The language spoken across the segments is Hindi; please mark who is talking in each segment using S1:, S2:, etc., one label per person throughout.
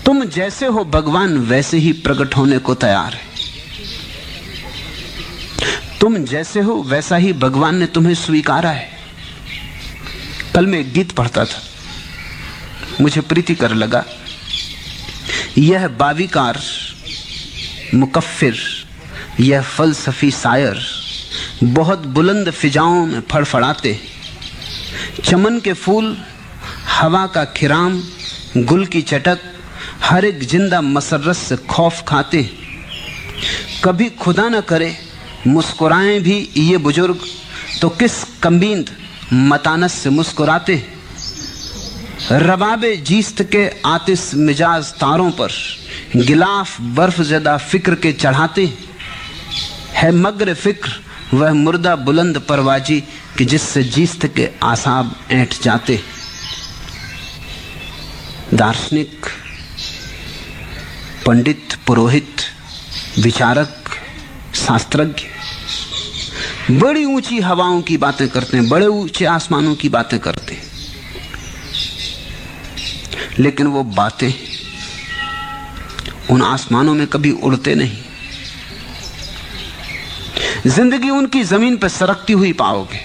S1: तुम जैसे हो भगवान वैसे ही प्रकट होने को तैयार है। तुम जैसे हो वैसा ही भगवान ने तुम्हें स्वीकारा है। कल मैं एक गीत पढ़ता था, मुझे प्रीतिकर लगा। यह बावीकार मुकफ्फिर, यह फलसफी शायर बहुत बुलंद फिजाओं में फड़फड़ाते। चमन के फूल, हवा का खिराम, गुल की चटक, हर एक जिंदा मसरत से खौफ खाते। कभी खुदा न करे मुस्कुराएं भी ये बुजुर्ग, तो किस कम्बींद मतानस से मुस्कुराते। रबाबे जीस्त के आतिश मिजाज तारों पर गिलाफ बर्फ ज़दा फिक्र के चढ़ाते। है मगर फिक्र वह मुर्दा बुलंद परवाजी कि जिससे जीस्त के आसाब ऐंठ जाते। दार्शनिक, पंडित, पुरोहित, विचारक, शास्त्रज्ञ बड़ी ऊंची हवाओं की बातें करते हैं, बड़े ऊंचे आसमानों की बातें करते हैं, लेकिन वो बातें उन आसमानों में कभी उड़ते नहीं। जिंदगी उनकी जमीन पर सरकती हुई पाओगे।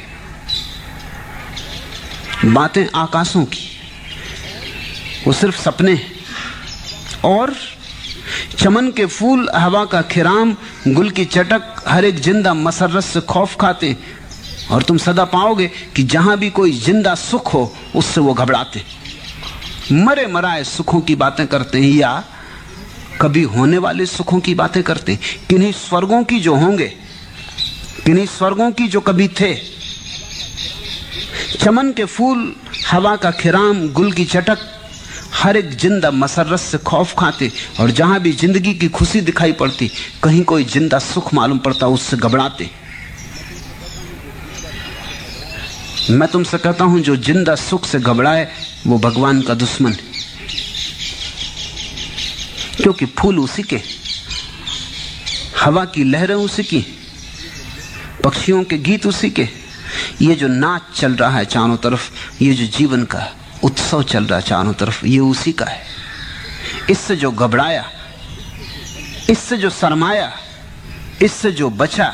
S1: बातें आकाशों की, वो सिर्फ सपने हैं। और चमन के फूल, हवा का खिराम, गुल की चटक, हर एक जिंदा मसरत से खौफ खाते। और तुम सदा पाओगे कि जहां भी कोई जिंदा सुख हो उससे वो घबराते, मरे मराए सुखों की बातें करते हैं, या कभी होने वाले सुखों की बातें करते हैं। किन्हीं स्वर्गों की जो होंगे, किन्हीं स्वर्गों की जो कभी थे। चमन के फूल, हवा का खिराम, गुल की चटक, हर एक जिंदा मसरत से खौफ खाते। और जहां भी जिंदगी की खुशी दिखाई पड़ती, कहीं कोई जिंदा सुख मालूम पड़ता, उससे घबराते। मैं तुमसे कहता हूं, जो जिंदा सुख से घबराए वो भगवान का दुश्मन है। क्योंकि फूल उसी के, हवा की लहरें उसी की, पक्षियों के गीत उसी के। ये जो नाच चल रहा है चारों तरफ, ये जो जीवन का उत्सव चल रहा है चारों तरफ, ये उसी का है। इससे जो घबराया, इससे जो शर्माया, इससे जो बचा,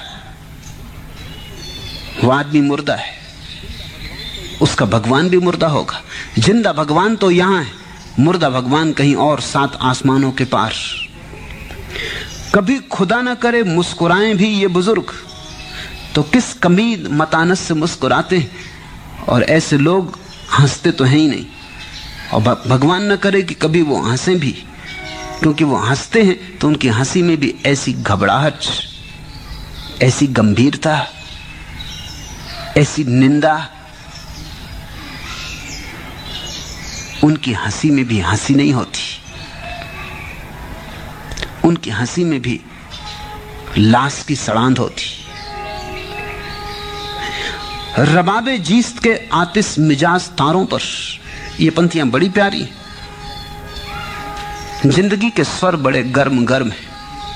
S1: वो आदमी मुर्दा है। उसका भगवान भी मुर्दा होगा। जिंदा भगवान तो यहां है, मुर्दा भगवान कहीं और, सात आसमानों के पार। कभी खुदा ना करे मुस्कुराएं भी ये बुजुर्ग, तो किस कमीद मतानस से मुस्कुराते हैं। और ऐसे लोग हंसते तो हैं ही नहीं, और भगवान न करे कि कभी वो हंसें भी, क्योंकि वो हंसते हैं तो उनकी हंसी में भी ऐसी घबराहट, ऐसी गंभीरता, ऐसी निंदा, उनकी हंसी में भी हंसी नहीं होती। उनकी हंसी में भी लाश की सड़ांध होती। रबाबे जीस्त के आतिश मिजाज तारों पर, ये पंक्तियां बड़ी प्यारी। जिंदगी के स्वर बड़े गर्म गर्म हैं,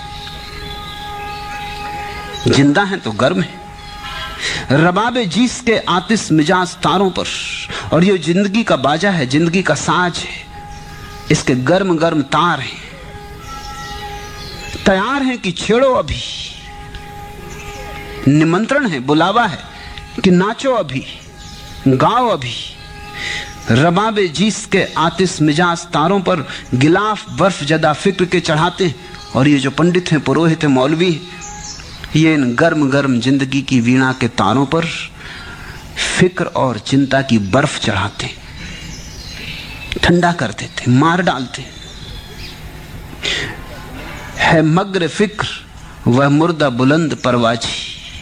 S1: जिंदा हैं तो गर्म है। रबाबे जीस्त के आतिश मिजाज तारों पर, और ये जिंदगी का बाजा है, जिंदगी का साज है, इसके गर्म गर्म तार हैं, तैयार हैं कि छेड़ो अभी। निमंत्रण है, बुलावा है कि नाचो अभी, गाओ अभी। रबाबे जीस्त के आतिश मिजाज तारों पर गिलाफ बर्फ ज़दा फिक्र के चढ़ाते। और ये जो पंडित हैं, पुरोहित हैं, मौलवी हैं, ये इन गर्म गर्म जिंदगी की वीणा के तारों पर फिक्र और चिंता की बर्फ चढ़ाते, ठंडा कर देते, मार डालते। है मगर फिक्र वह मुर्दा बुलंद परवाजी।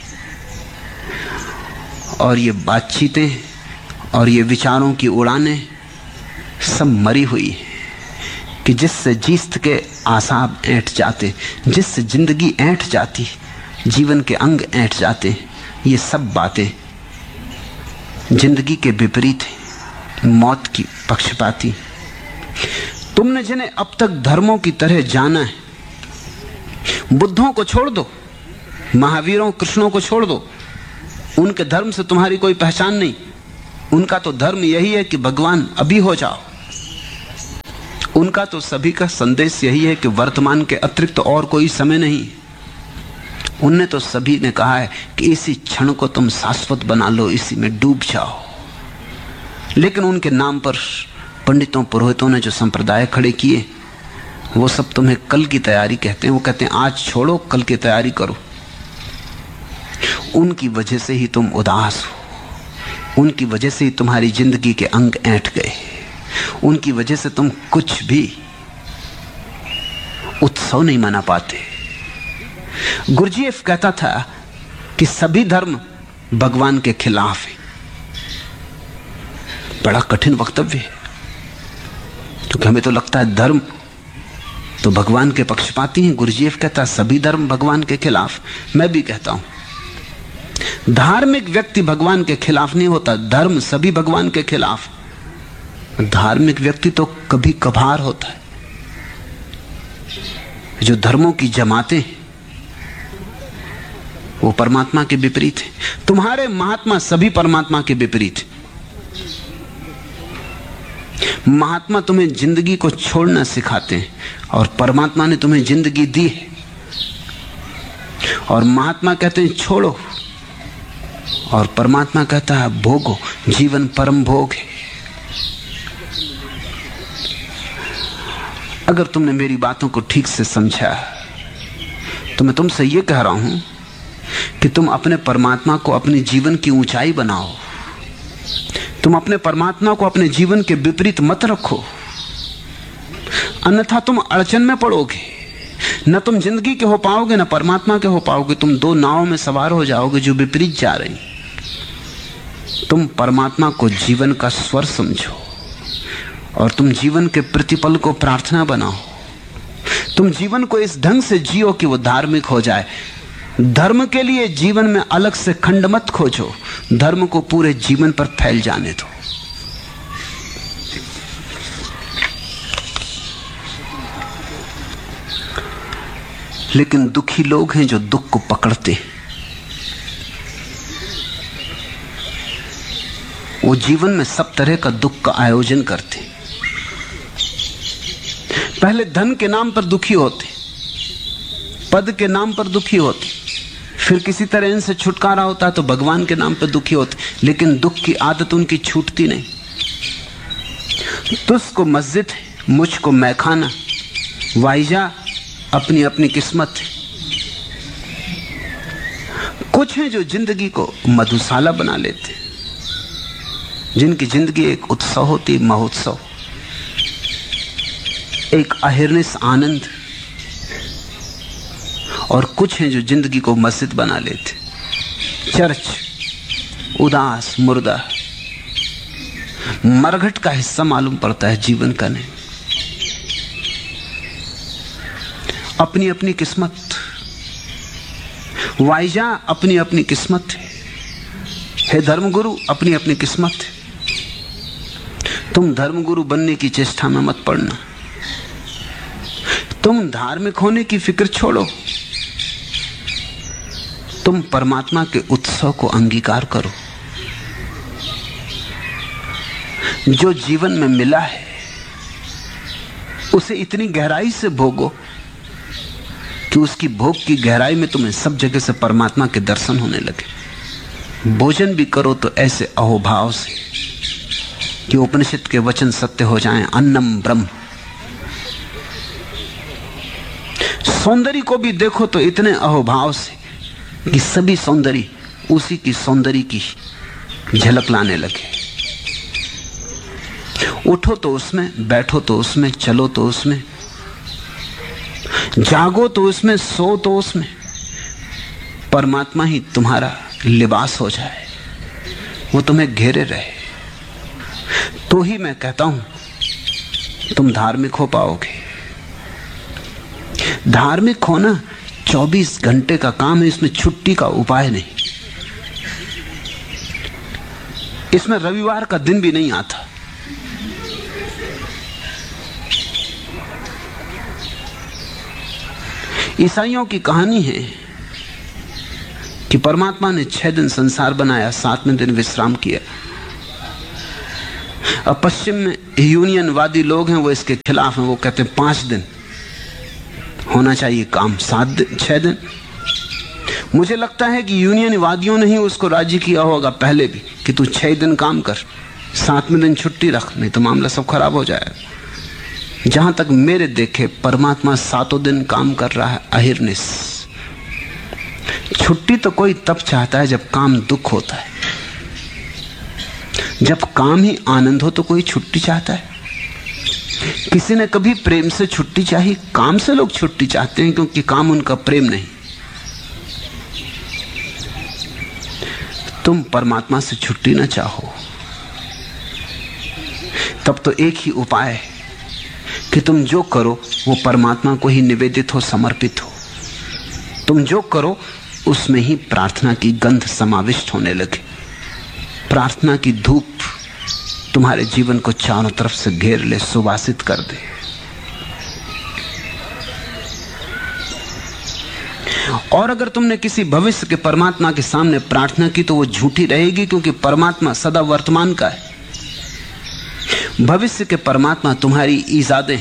S1: और ये बातचीतें और ये विचारों की उड़ानें सब मरी हुई है कि जिससे जीस्त के आसाब ऐंठ जाते, जिससे जिंदगी ऐंठ जाती, जीवन के अंग ऐंठ जाते। ये सब बातें जिंदगी के विपरीत है, मौत की पक्षपाती। तुमने जिन्हें अब तक धर्मों की तरह जाना है, बुद्धों को छोड़ दो, महावीरों कृष्णों को छोड़ दो। उनके धर्म से तुम्हारी कोई पहचान नहीं। उनका तो धर्म यही है कि भगवान अभी हो जाओ, उनका तो सभी का संदेश यही है कि वर्तमान के अतिरिक्त और कोई समय नहीं। उनने तो सभी ने कहा है कि इसी क्षण को तुम शाश्वत बना लो, इसी में डूब जाओ। लेकिन उनके नाम पर पंडितों पुरोहितों ने जो संप्रदाय खड़े किए, वो सब तुम्हें कल की तैयारी कहते हैं। वो कहते हैं आज छोड़ो, कल की तैयारी करो। उनकी वजह से ही तुम उदास हो, उनकी वजह से ही तुम्हारी जिंदगी के अंग ऐंठ गए, उनकी वजह से तुम कुछ भी उत्सव नहीं मना पाते। गुरजीएफ कहता था कि सभी धर्म भगवान के खिलाफ है। बड़ा कठिन वक्तव्य है, क्योंकि हमें तो लगता है धर्म तो भगवान के पक्षपाती हैं। गुरजीएफ कहता है सभी धर्म भगवान के खिलाफ। मैं भी कहता हूं धार्मिक व्यक्ति भगवान के खिलाफ नहीं होता, धर्म सभी भगवान के खिलाफ। धार्मिक व्यक्ति तो कभी कभार होता है। जो धर्मों की जमातें हैं वो परमात्मा के विपरीत है। तुम्हारे महात्मा सभी परमात्मा के विपरीत है। महात्मा तुम्हें जिंदगी को छोड़ना सिखाते हैं और परमात्मा ने तुम्हें जिंदगी दी है, और महात्मा कहते हैं छोड़ो और परमात्मा कहता है भोगो, जीवन परम भोग है। अगर तुमने मेरी बातों को ठीक से समझा तो मैं तुमसे यह कह रहा हूं कि तुम अपने परमात्मा को अपने जीवन की ऊंचाई बनाओ। तुम अपने परमात्मा को अपने जीवन के विपरीत मत रखो, अन्यथा तुम अड़चन में पड़ोगे। न तुम जिंदगी के हो पाओगे न परमात्मा के हो पाओगे। तुम दो नावों में सवार हो जाओगे जो विपरीत जा रही। तुम परमात्मा को जीवन का स्वर समझो और तुम जीवन के प्रतिपल को प्रार्थना बनाओ। तुम जीवन को इस ढंग से जियो कि वो धार्मिक हो जाए। धर्म के लिए जीवन में अलग से खंड मत खोजो, धर्म को पूरे जीवन पर फैल जाने दो। लेकिन दुखी लोग हैं जो दुख को पकड़ते हैं। वो जीवन में सब तरह का दुख का आयोजन करते हैं। पहले धन के नाम पर दुखी होते, पद के नाम पर दुखी होते, फिर किसी तरह इनसे छुटकारा होता तो भगवान के नाम पर दुखी होते। लेकिन दुख की आदत उनकी छूटती नहीं। तुझको मस्जिद है, मुझको मैखाना, वाइजा अपनी अपनी किस्मत है। कुछ हैं जो जिंदगी को मधुशाला बना लेते, जिनकी जिंदगी एक उत्सव होती, महोत्सव, एक अहिर्निश आनंद। और कुछ हैं जो जिंदगी को मस्जिद बना लेते, चर्च, उदास, मुर्दा, मरघट का हिस्सा मालूम पड़ता है, जीवन का नहीं। अपनी अपनी किस्मत, वाइजा अपनी अपनी किस्मत है धर्मगुरु अपनी अपनी किस्मत है। तुम धर्मगुरु बनने की चेष्टा में मत पड़ना। तुम धार्मिक होने की फिक्र छोड़ो। तुम परमात्मा के उत्सव को अंगीकार करो। जो जीवन में मिला है उसे इतनी गहराई से भोगो कि उसकी भोग की गहराई में तुम्हें सब जगह से परमात्मा के दर्शन होने लगे। भोजन भी करो तो ऐसे अहोभाव से कि उपनिषद के वचन सत्य हो जाएं, अन्नम ब्रह्म। सौंदर्य को भी देखो तो इतने अहोभाव से कि सभी सौंदर्य उसी की सौंदर्य की झलक लाने लगे। उठो तो उसमें, बैठो तो उसमें, चलो तो उसमें, जागो तो उसमें, सो तो उसमें। परमात्मा ही तुम्हारा लिबास हो जाए, वो तुम्हें घेरे रहे, तो ही मैं कहता हूं तुम धार्मिक हो पाओगे। धार्मिक होना 24 घंटे का काम है, इसमें छुट्टी का उपाय नहीं। इसमें रविवार का दिन भी नहीं आता। ईसाइयों की कहानी है कि परमात्मा ने 6 दिन संसार बनाया, 7वें दिन विश्राम किया। अब पश्चिम में यूनियनवादी लोग हैं, वो इसके खिलाफ हैं। वो कहते हैं 5 दिन होना चाहिए काम, 7 दिन 6 दिन। मुझे लगता है कि यूनियनवादियों ने ही उसको राजी किया होगा पहले भी कि तू 6 दिन काम कर, 7वें दिन छुट्टी रख, नहीं तो मामला सब खराब हो जाएगा। जहां तक मेरे देखे परमात्मा 7 दिन काम कर रहा है अहिर्निश। छुट्टी तो कोई तब चाहता है जब काम दुख होता है। जब काम ही आनंद हो तो कोई छुट्टी चाहता है? किसी ने कभी प्रेम से छुट्टी चाही? काम से लोग छुट्टी चाहते हैं क्योंकि काम उनका प्रेम नहीं। तुम परमात्मा से छुट्टी ना चाहो तब तो एक ही उपाय है कि तुम जो करो वो परमात्मा को ही निवेदित हो, समर्पित हो। तुम जो करो उसमें ही प्रार्थना की गंध समाविष्ट होने लगे। प्रार्थना की धूप तुम्हारे जीवन को चारों तरफ से घेर ले, सुवासित कर दे। और अगर तुमने किसी भविष्य के परमात्मा के सामने प्रार्थना की तो वो झूठी रहेगी, क्योंकि परमात्मा सदा वर्तमान का है। भविष्य के परमात्मा तुम्हारी ईजादें,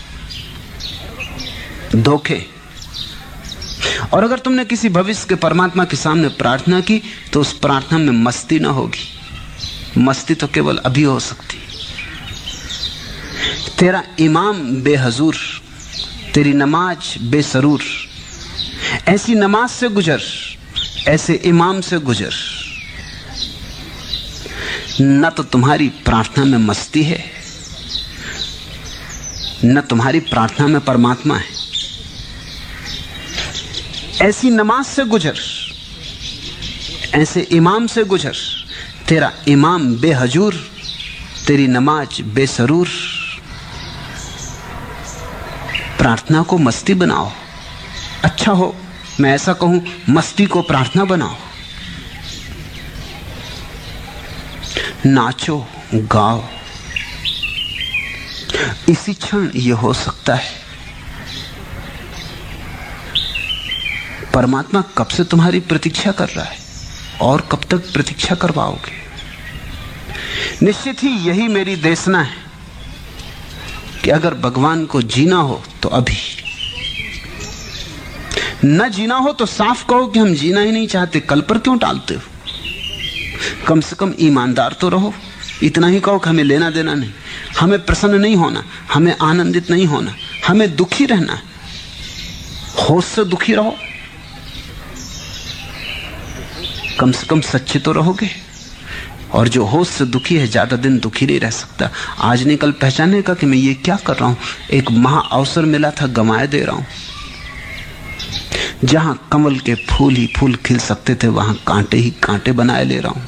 S1: धोखे। और अगर तुमने किसी भविष्य के परमात्मा के सामने प्रार्थना की तो उस प्रार्थना में मस्ती ना होगी। मस्ती तो केवल अभी हो सकती। तेरा इमाम बेहजूर, तेरी नमाज बेसरूर। ऐसी नमाज से गुजर, ऐसे इमाम से गुजर। न तो तुम्हारी प्रार्थना में मस्ती है, न तुम्हारी प्रार्थना में परमात्मा है। ऐसी नमाज से गुजर, ऐसे इमाम से गुजर। तेरा इमाम बेहजूर, तेरी नमाज बेसरूर। प्रार्थना को मस्ती बनाओ। अच्छा हो मैं ऐसा कहूं, मस्ती को प्रार्थना बनाओ। नाचो, गाओ। इसी क्षण यह हो सकता है। परमात्मा कब से तुम्हारी प्रतीक्षा कर रहा है और कब तक प्रतीक्षा करवाओगे? निश्चित ही यही मेरी देशना है कि अगर भगवान को जीना हो तो अभी, न जीना हो तो साफ कहो कि हम जीना ही नहीं चाहते। कल पर क्यों टालते हो? कम से कम ईमानदार तो रहो। इतना ही कहो कि हमें लेना देना नहीं, हमें प्रसन्न नहीं होना, हमें आनंदित नहीं होना, हमें दुखी रहना है। होश से दुखी रहो। कम से कम सच्चे तो रहोगे। और जो होश से दुखी है ज्यादा दिन दुखी नहीं रह सकता। आज नहीं कल पहचानेगा कि मैं ये क्या कर रहा हूं। एक महा अवसर मिला था, गंवाए दे रहा हूं। जहां कमल के फूल ही फूल खिल सकते थे वहां कांटे ही कांटे बनाए ले रहा हूं।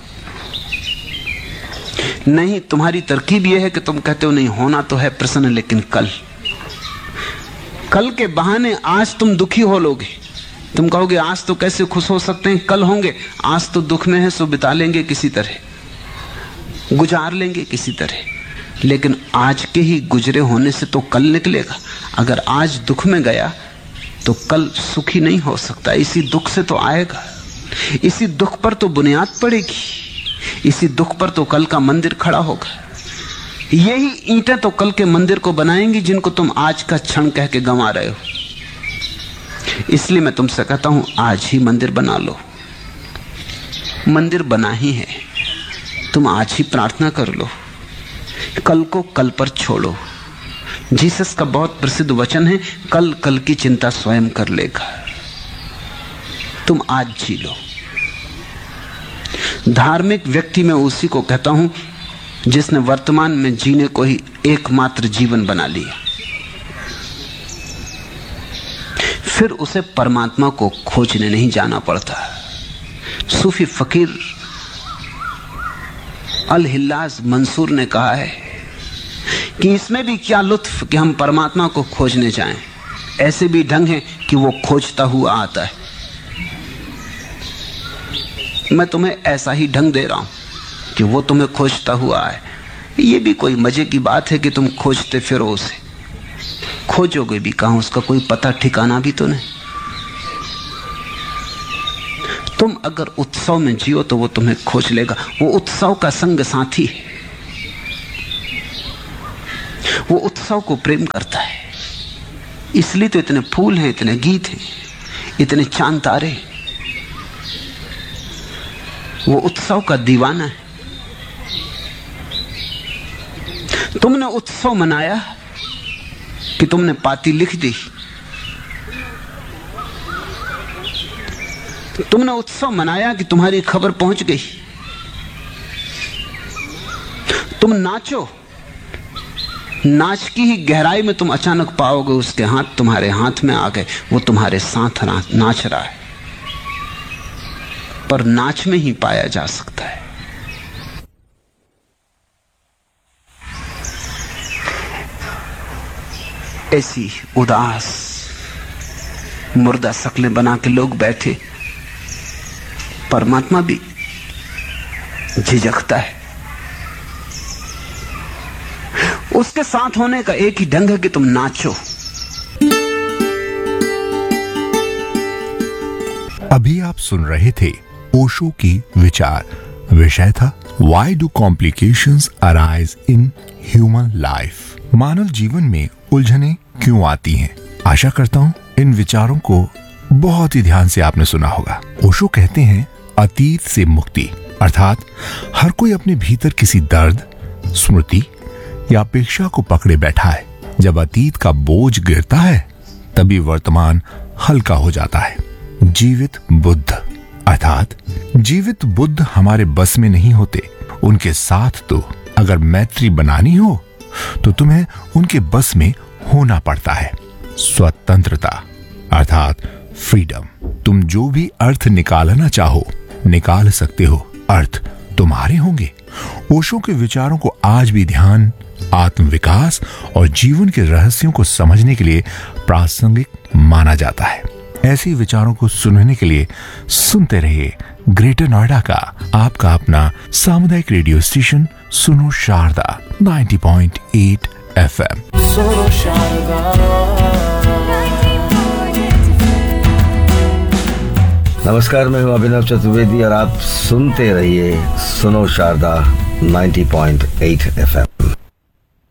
S1: नहीं, तुम्हारी तरकीब यह है कि तुम कहते हो नहीं होना तो है प्रसन्न, लेकिन कल के बहाने आज तुम दुखी हो लोगे। तुम कहोगे आज तो कैसे खुश हो सकते हैं, कल होंगे। आज तो दुख में है सो बिता लेंगे किसी तरह, गुजार लेंगे किसी तरह। लेकिन आज के ही गुजरे होने से तो कल निकलेगा। अगर आज दुख में गया तो कल सुखी नहीं हो सकता। इसी दुख से तो आएगा, इसी दुख पर तो बुनियाद पड़ेगी, इसी दुख पर तो कल का मंदिर खड़ा होगा। यही ईंटें तो कल के मंदिर को बनाएंगी जिनको तुम आज का क्षण कह के गंवा रहे हो। इसलिए मैं तुमसे कहता हूं आज ही मंदिर बना लो। मंदिर बना ही है, तुम आज ही प्रार्थना कर लो। कल को कल पर छोड़ो। जीसस का बहुत प्रसिद्ध वचन है, कल कल की चिंता स्वयं कर लेगा। तुम आज जी लो। धार्मिक व्यक्ति में उसी को कहता हूं जिसने वर्तमान में जीने को ही एकमात्र जीवन बना लिया। फिर उसे परमात्मा को खोजने नहीं जाना पड़ता। सूफी फकीर अल हिल्लाज मंसूर ने कहा है कि इसमें भी क्या लुत्फ कि हम परमात्मा को खोजने जाएं। ऐसे भी ढंग है कि वो खोजता हुआ आता है। मैं तुम्हें ऐसा ही ढंग दे रहा हूं कि वो तुम्हें खोजता हुआ आए। ये भी कोई मजे की बात है कि तुम खोजते फिरो उसे। खोजोगे भी कहां, उसका कोई पता ठिकाना भी तो नहीं। तुम अगर उत्सव में जियो तो वो तुम्हें खोज लेगा। वो उत्सव का संग साथी है। वो उत्सव को प्रेम करता है। इसलिए तो इतने फूल हैं, इतने गीत हैं, इतने चांद तारे। वो उत्सव का दीवाना है। तुमने उत्सव मनाया कि तुमने पाती लिख दी। तुमने उत्सव मनाया कि तुम्हारी खबर पहुंच गई। तुम नाचो, नाच की ही गहराई में तुम अचानक पाओगे उसके हाथ तुम्हारे हाथ में आ गए, वो तुम्हारे साथ नाच रहा है। पर नाच में ही पाया जा सकता है। ऐसी उदास मुर्दा शक्लें बना के लोग बैठे, परमात्मा भी झिझकता है। उसके साथ होने का एक ही ढंग है कि तुम नाचो।
S2: अभी आप सुन रहे थे ओशो की विचार। विषय था Why do complications arise in human life? मानव जीवन में उलझने क्यों आती हैं? आशा करता हूँ इन विचारों को बहुत ही ध्यान से आपने सुना होगा। ओशो कहते हैं अतीत से मुक्ति, अर्थात हर कोई अपने भीतर किसी दर्द, स्मृति या अपेक्षा को पकड़े बैठा है। जब अतीत का बोझ गिरता है तभी वर्तमान हल्का हो जाता है। जीवित बुद्ध, अर्थात जीवित बुद्ध हमारे बस में नहीं होते। उनके साथ तो अगर मैत्री बनानी हो तो तुम्हें उनके बस में होना पड़ता है। स्वतंत्रता, अर्थात फ्रीडम। तुम जो भी अर्थ निकालना चाहो निकाल सकते हो, अर्थ तुम्हारे होंगे। ओशो के विचारों को आज भी ध्यान, आत्मविकास और जीवन के रहस्यों को समझने के लिए प्रासंगिक माना जाता है। ऐसे विचारों को सुनने के लिए सुनते रहिए ग्रेटर नोएडा का आपका अपना सामुदायिक रेडियो स्टेशन सुनो शारदा 90.8 FM।
S3: सुनो शारदा।
S4: नमस्कार, मैं हूं अभिनव चतुर्वेदी और आप सुनते रहिए सुनो शारदा 90.8 FM।